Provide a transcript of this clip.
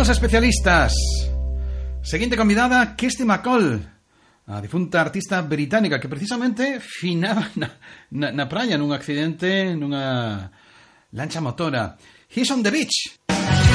os especialistas. Seguinte convidada, Kirsty MacColl, a difunta artista británica que precisamente finaba na praia nun accidente nunha lancha motora. He's on the beach.